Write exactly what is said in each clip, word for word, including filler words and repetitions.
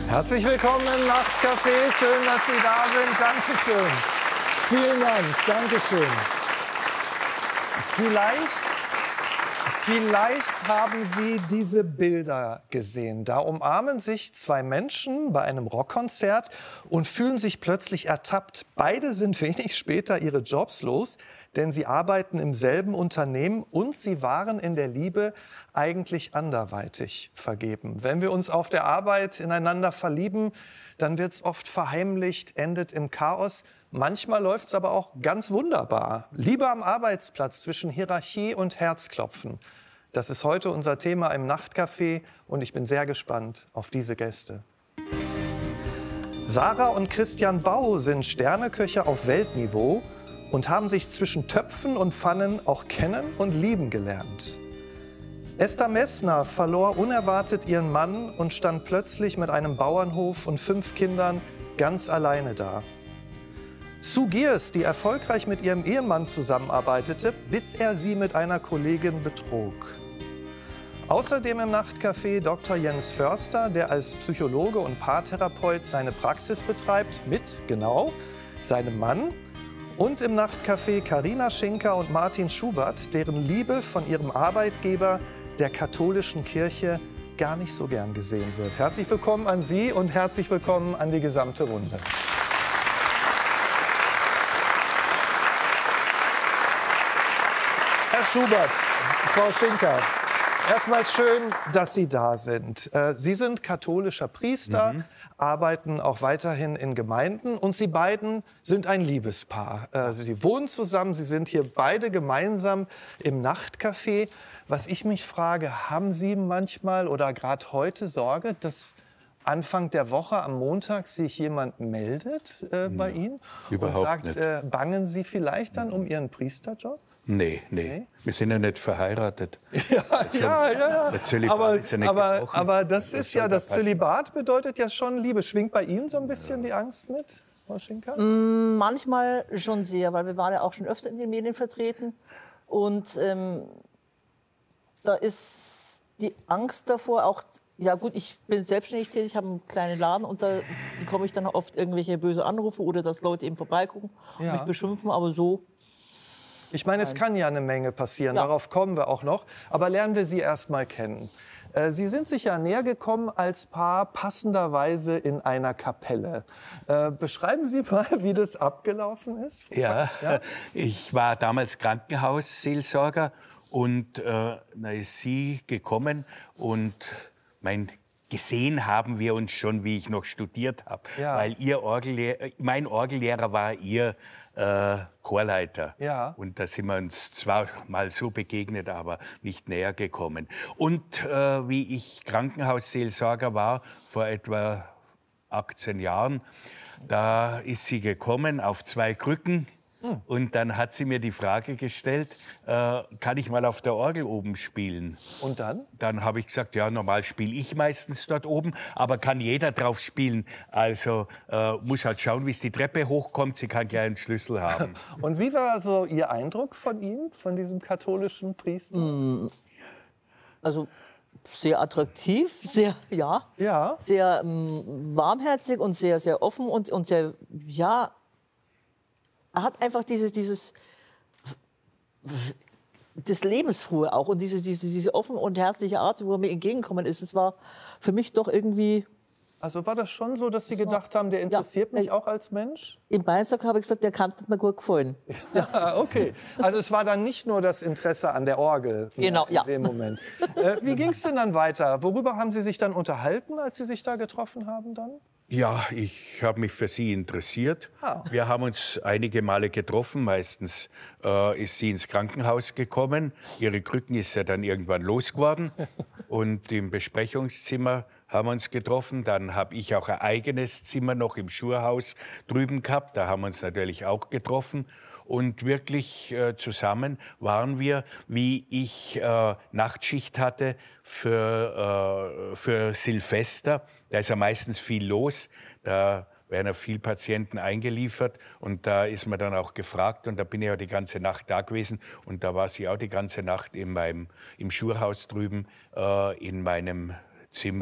Herzlich willkommen im Nachtcafé. Schön, dass Sie da sind. Dankeschön. Vielen Dank. Dankeschön. Vielleicht, vielleicht haben Sie diese Bilder gesehen. Da umarmen sich zwei Menschen bei einem Rockkonzert und fühlen sich plötzlich ertappt. Beide sind wenig später ihre Jobs los, denn sie arbeiten im selben Unternehmen und sie waren in der Liebe eigentlich anderweitig vergeben. Wenn wir uns auf der Arbeit ineinander verlieben, dann wird es oft verheimlicht, endet im Chaos. Manchmal läuft es aber auch ganz wunderbar. Liebe am Arbeitsplatz zwischen Hierarchie und Herzklopfen. Das ist heute unser Thema im Nachtcafé und ich bin sehr gespannt auf diese Gäste. Sarah und Christian Bau sind Sterneköche auf Weltniveau und haben sich zwischen Töpfen und Pfannen auch kennen und lieben gelernt. Esther Messner verlor unerwartet ihren Mann und stand plötzlich mit einem Bauernhof und fünf Kindern ganz alleine da. Sue Gears, die erfolgreich mit ihrem Ehemann zusammenarbeitete, bis er sie mit einer Kollegin betrog. Außerdem im Nachtcafé Doktor Jens Förster, der als Psychologe und Paartherapeut seine Praxis betreibt, mit, genau, seinem Mann. Und im Nachtcafé Carina Schinker und Martin Schubert, deren Liebe von ihrem Arbeitgeber, der katholischen Kirche, gar nicht so gern gesehen wird. Herzlich willkommen an Sie und herzlich willkommen an die gesamte Runde. Herr Schubert, Frau Schinker, erstmal schön, dass Sie da sind. Sie sind katholischer Priester, mhm. arbeiten auch weiterhin in Gemeinden und Sie beiden sind ein Liebespaar. Sie wohnen zusammen, Sie sind hier beide gemeinsam im Nachtcafé. Was ich mich frage, haben Sie manchmal oder gerade heute Sorge, dass Anfang der Woche am Montag sich jemand meldet äh, bei Ihnen Überhaupt und sagt, nicht. Äh, bangen Sie vielleicht dann um Ihren Priesterjob? Nee, nee, nee. Wir sind ja nicht verheiratet. Ja, also, ja, ja, ja. Der Zölibat aber, ist ja nicht aber, gebrochen. aber das Was ist soll ja, da das Zölibat bedeutet ja schon Liebe. Schwingt bei Ihnen so ein bisschen ja. die Angst mit, Frau Schinker? Mm, manchmal schon sehr, weil wir waren ja auch schon öfter in den Medien vertreten. Und ähm, da ist die Angst davor auch, ja gut, ich bin selbstständig tätig, habe einen kleinen Laden und da bekomme ich dann oft irgendwelche böse Anrufe oder dass Leute eben vorbeigucken und Ja. mich beschimpfen, aber so. Ich meine, es kann ja eine Menge passieren, Ja. darauf kommen wir auch noch. Aber lernen wir Sie erst mal kennen. Äh, Sie sind sich ja näher gekommen als Paar, passenderweise in einer Kapelle. Äh, beschreiben Sie mal, wie das abgelaufen ist. Ja, ja? Ich war damals Krankenhausseelsorger und äh, da ist sie gekommen und mein gesehen haben wir uns schon, wie ich noch studiert habe, Ja. weil ihr Orgellehrer, mein Orgellehrer war ihr äh, Chorleiter. Ja. Und da sind wir uns zwar mal so begegnet, aber nicht näher gekommen. Und äh, wie ich Krankenhausseelsorger war, vor etwa achtzehn Jahren, da ist sie gekommen auf zwei Krücken. Und dann hat sie mir die Frage gestellt, äh, kann ich mal auf der Orgel oben spielen? Und dann? Dann habe ich gesagt, ja, normal spiele ich meistens dort oben, aber kann jeder drauf spielen. Also äh, muss halt schauen, wie es die Treppe hochkommt. Sie kann gleich einen Schlüssel haben. Und wie war so Ihr Eindruck von ihm, von diesem katholischen Priester? Mm, also sehr attraktiv, sehr, ja, Ja. sehr ähm, warmherzig und sehr, sehr offen und, und sehr, ja, er hat einfach dieses, dieses das Lebensfrohe auch und diese, diese, diese offene und herzliche Art, wo er mir entgegengekommen ist. Es war für mich doch irgendwie... Also war das schon so, dass Sie Das war- gedacht haben, der interessiert Ja, mich äh, auch als Mensch? Im Beisack habe ich gesagt, der kann mir gut gefallen. Ja, okay. Also es war dann nicht nur das Interesse an der Orgel Genau, in ja. dem Moment. Äh, wie ging es denn dann weiter? Worüber haben Sie sich dann unterhalten, als Sie sich da getroffen haben dann? Ja, ich habe mich für sie interessiert. Ah. Wir haben uns einige Male getroffen. Meistens äh, ist sie ins Krankenhaus gekommen. Ihre Krücken ist ja dann irgendwann losgeworden. Und im Besprechungszimmer haben wir uns getroffen. Dann habe ich auch ein eigenes Zimmer noch im Schurhaus drüben gehabt. Da haben wir uns natürlich auch getroffen. Und wirklich äh, zusammen waren wir, wie ich äh, Nachtschicht hatte für, äh, für Silvester. Da ist ja meistens viel los. Da werden ja viele Patienten eingeliefert. Und da ist man dann auch gefragt. Und da bin ich ja die ganze Nacht da gewesen. Und da war sie auch die ganze Nacht in meinem, im Schurhaus drüben äh, in meinem Zimmer.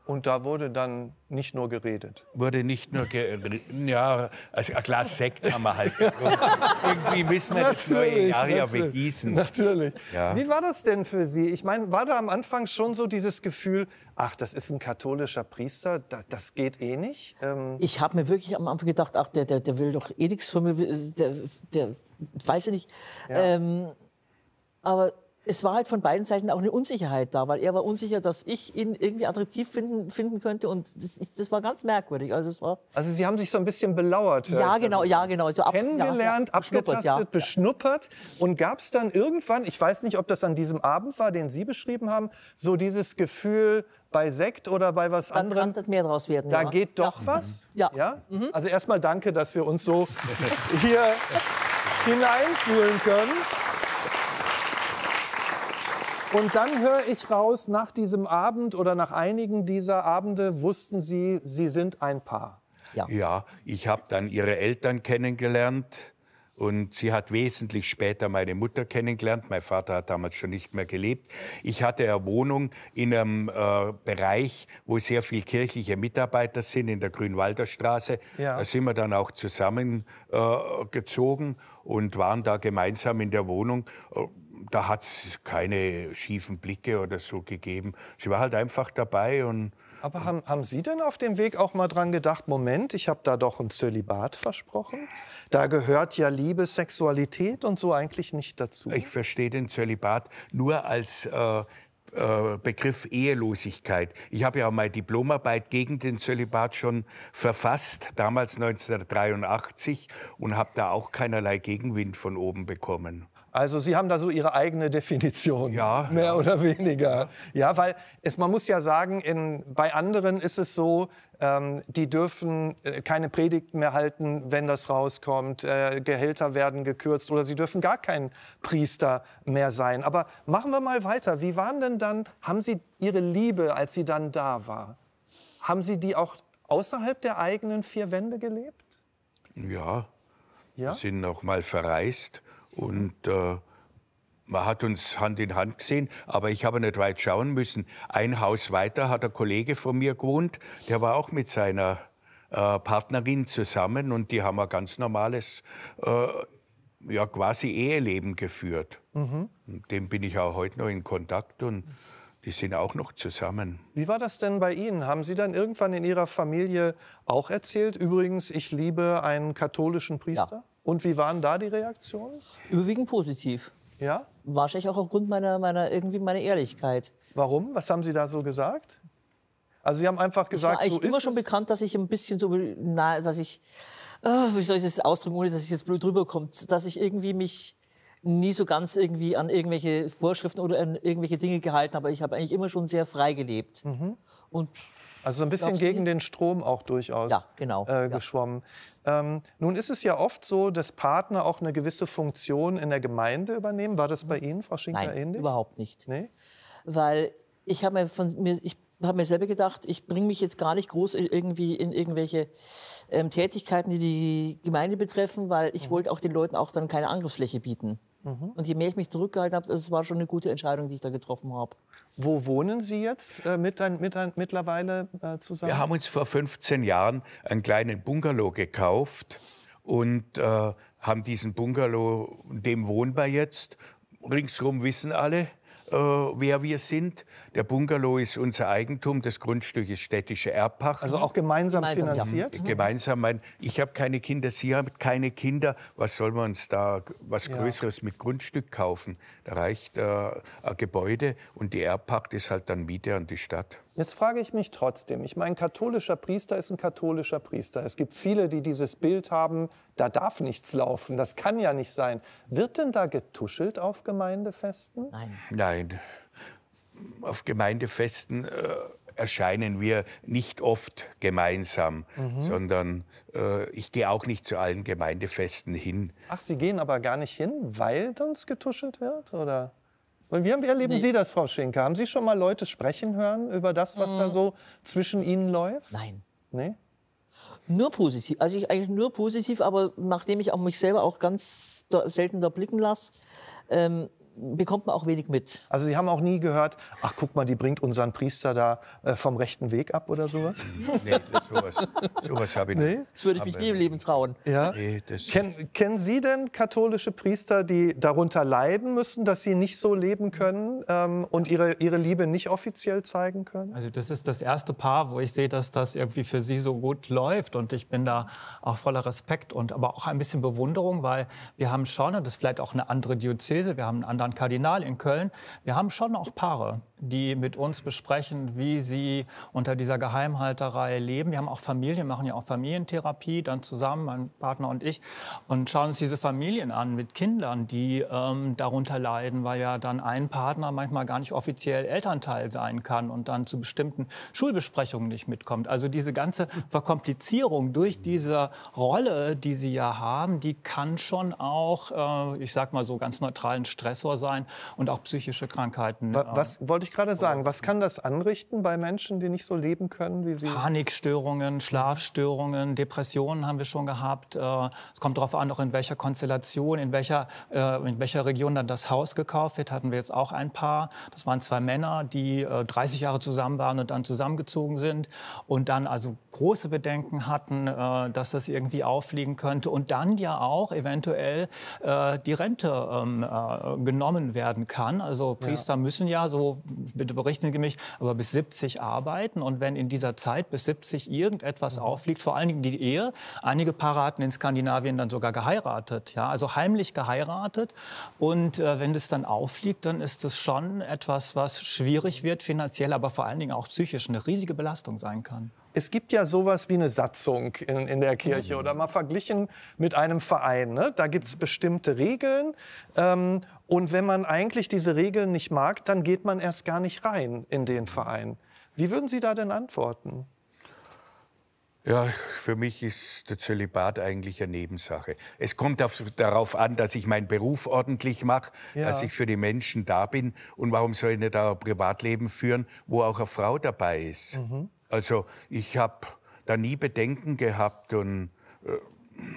Und da wurde dann nicht nur geredet. Wurde nicht nur geredet, ja, also ein Glas Sekt haben wir halt getrunken. Irgendwie müssen wir das neue Jahr ja begießen. Natürlich. Ja. Wie war das denn für Sie? Ich meine, war da am Anfang schon so dieses Gefühl, ach, das ist ein katholischer Priester, das, das geht eh nicht? Ähm Ich habe mir wirklich am Anfang gedacht, ach, der, der, der will doch eh nichts von mir, der, der weiß ich nicht. Ja. Ähm, aber es war halt von beiden Seiten auch eine Unsicherheit da, weil er war unsicher, dass ich ihn irgendwie attraktiv finden, finden könnte und das, das war ganz merkwürdig. Also, es war Also Sie haben sich so ein bisschen belauert. ja, genau, ja, genau. So ab, Kennengelernt, ja, ja, abgetastet, ja. beschnuppert. Und gab es dann irgendwann, ich weiß nicht, ob das an diesem Abend war, den Sie beschrieben haben, so dieses Gefühl bei Sekt oder bei was Da anderem, kann das mehr draus werden. da ja. geht doch ja. was? Ja. Ja? Also erstmal danke, dass wir uns so hier hineinfühlen können. Und dann höre ich raus, nach diesem Abend oder nach einigen dieser Abende wussten Sie, Sie sind ein Paar. Ja. Ja, ich habe dann ihre Eltern kennengelernt und sie hat wesentlich später meine Mutter kennengelernt. Mein Vater hat damals schon nicht mehr gelebt. Ich hatte eine Wohnung in einem äh, Bereich, wo sehr viele kirchliche Mitarbeiter sind, in der Grünwalder Straße. Ja. Da sind wir dann auch zusammengezogen äh, gezogen und waren da gemeinsam in der Wohnung. Da hat es keine schiefen Blicke oder so gegeben. Sie war halt einfach dabei. Und Aber haben, haben Sie denn auf dem Weg auch mal dran gedacht, Moment, ich habe da doch ein Zölibat versprochen? Da gehört ja Liebe, Sexualität und so eigentlich nicht dazu. ich verstehe den Zölibat nur als äh, äh, Begriff Ehelosigkeit. Ich habe ja auch meine Diplomarbeit gegen den Zölibat schon verfasst, damals neunzehnhundertdreiundachtzig, und habe da auch keinerlei Gegenwind von oben bekommen. Also Sie haben da so Ihre eigene Definition, Ja, mehr ja. oder weniger. Ja, weil es, man muss ja sagen, in, bei anderen ist es so, ähm, die dürfen äh, keine Predigten mehr halten, wenn das rauskommt. Äh, Gehälter werden gekürzt oder sie dürfen gar kein Priester mehr sein. Aber machen wir mal weiter. Wie waren denn dann, haben Sie Ihre Liebe, als sie dann da war, haben Sie die auch außerhalb der eigenen vier Wände gelebt? Ja, Ja? wir sind noch mal verreist. Und äh, man hat uns Hand in Hand gesehen, aber ich habe nicht weit schauen müssen. Ein Haus weiter hat ein Kollege von mir gewohnt, der war auch mit seiner äh, Partnerin zusammen und die haben ein ganz normales, äh, ja quasi Eheleben geführt. Mhm. Mit dem bin ich auch heute noch in Kontakt und die sind auch noch zusammen. Wie war das denn bei Ihnen? Haben Sie dann irgendwann in Ihrer Familie auch erzählt, übrigens, ich liebe einen katholischen Priester? Ja. Und wie waren da die Reaktionen? Überwiegend positiv. Ja? Wahrscheinlich auch aufgrund meiner, meiner, irgendwie meiner Ehrlichkeit. Warum? Was haben Sie da so gesagt? Also Sie haben einfach Ich gesagt, war eigentlich so immer ist schon es. bekannt, dass ich ein bisschen so, na, dass ich, äh, wie soll ich das ausdrücken, ohne dass es jetzt blöd rüberkommt, dass ich irgendwie mich nie so ganz irgendwie an irgendwelche Vorschriften oder an irgendwelche Dinge gehalten habe. Ich habe eigentlich immer schon sehr frei gelebt. Mhm. Und Also so ein bisschen Glaubst du gegen nicht? den Strom auch durchaus Ja, genau, äh, ja. geschwommen. Ähm, nun ist es ja oft so, dass Partner auch eine gewisse Funktion in der Gemeinde übernehmen. War das bei Ihnen, Frau Schinker, nein, ähnlich? überhaupt nicht. Nee? Weil ich habe mir von mir, ich habe mir selber gedacht, ich bringe mich jetzt gar nicht groß in irgendwie in irgendwelche ähm, Tätigkeiten, die die Gemeinde betreffen, weil ich mhm. wollte auch den Leuten auch dann keine Angriffsfläche bieten. Mhm. Und je mehr ich mich zurückgehalten habe, das war schon eine gute Entscheidung, die ich da getroffen habe. Wo wohnen Sie jetzt äh, mit ein, mit ein, mittlerweile äh, zusammen? Wir haben uns vor fünfzehn Jahren einen kleinen Bungalow gekauft und äh, haben diesen Bungalow, in dem wohnen wir jetzt. Ringsherum wissen alle, äh, wer wir sind. Der Bungalow ist unser Eigentum, das Grundstück ist städtische Erbpacht. Also auch gemeinsam, Gemeinsam, ja. finanziert? Gemeinsam, mein, ich habe keine Kinder, Sie haben keine Kinder. Was soll man uns da was Ja. Größeres mit Grundstück kaufen? Da reicht äh, ein Gebäude und die Erbpacht ist halt dann Miete an die Stadt. Jetzt frage ich mich trotzdem, ich meine, ein katholischer Priester ist ein katholischer Priester. Es gibt viele, die dieses Bild haben, da darf nichts laufen, das kann ja nicht sein. Wird denn da getuschelt auf Gemeindefesten? Nein. Nein, auf Gemeindefesten äh, erscheinen wir nicht oft gemeinsam, mhm. sondern äh, ich gehe auch nicht zu allen Gemeindefesten hin. Ach, Sie gehen aber gar nicht hin, weil sonst getuschelt wird, oder? Und wie erleben Nee. Sie das, Frau Schinker? Haben Sie schon mal Leute sprechen hören über das, was Mhm. da so zwischen Ihnen läuft? Nein. Nee? Nur positiv. Also ich eigentlich nur positiv, aber nachdem ich auch mich selber auch ganz da, selten da blicken lasse, ähm, bekommt man auch wenig mit. Also Sie haben auch nie gehört, ach guck mal, die bringt unseren Priester da äh, vom rechten Weg ab oder sowas? Nee, das, sowas, sowas habe ich nicht. Nee? Das würde ich mich nie im Leben trauen. Ja? Nee, das Ken, kennen Sie denn katholische Priester, die darunter leiden müssen, dass sie nicht so leben können ähm, und ihre, ihre Liebe nicht offiziell zeigen können? Also das ist das erste Paar, wo ich sehe, dass das irgendwie für sie so gut läuft. Und ich bin da auch voller Respekt und aber auch ein bisschen Bewunderung, weil wir haben schon, und das ist vielleicht auch eine andere Diözese, wir haben einen anderen Kardinal in Köln, wir haben schon auch Paare, die mit uns besprechen, wie sie unter dieser Geheimhalterei leben. Wir haben auch Familien, machen ja auch Familientherapie dann zusammen, mein Partner und ich, und schauen uns diese Familien an mit Kindern, die ähm, darunter leiden, weil ja dann ein Partner manchmal gar nicht offiziell Elternteil sein kann und dann zu bestimmten Schulbesprechungen nicht mitkommt. Also diese ganze Verkomplizierung durch diese Rolle, die sie ja haben, die kann schon auch, äh, ich sag mal so ganz neutralen Stressor sein und auch psychische Krankheiten. Was, was wollte ich gerade sagen? Was kann das anrichten bei Menschen, die nicht so leben können wie Sie? Panikstörungen, Schlafstörungen, Depressionen haben wir schon gehabt. Äh, Es kommt darauf an, auch in welcher Konstellation, in welcher, äh, in welcher Region dann das Haus gekauft wird. Hatten wir jetzt auch ein Paar. Das waren zwei Männer, die äh, dreißig Jahre zusammen waren und dann zusammengezogen sind und dann also große Bedenken hatten, äh, dass das irgendwie auffliegen könnte und dann ja auch eventuell äh, die Rente ähm, äh, genommen werden kann. Also Priester ja. müssen ja, so bitte berichten Sie mich, aber bis siebzig arbeiten und wenn in dieser Zeit bis siebzig irgendetwas mhm. auffliegt, vor allen Dingen die Ehe, einige Paare hatten in Skandinavien dann sogar geheiratet, ja, also heimlich geheiratet und äh, wenn das dann auffliegt, dann ist es schon etwas, was schwierig wird finanziell, aber vor allen Dingen auch psychisch eine riesige Belastung sein kann. Es gibt ja sowas wie eine Satzung in, in der Kirche oder mal verglichen mit einem Verein. Ne? Da gibt es bestimmte Regeln ähm, und wenn man eigentlich diese Regeln nicht mag, dann geht man erst gar nicht rein in den Verein. Wie würden Sie da denn antworten? Ja, für mich ist der Zölibat eigentlich eine Nebensache. Es kommt auf, darauf an, dass ich meinen Beruf ordentlich mache, ja. dass ich für die Menschen da bin. Und warum soll ich nicht auch ein Privatleben führen, wo auch eine Frau dabei ist? Mhm. Also ich habe da nie Bedenken gehabt und äh,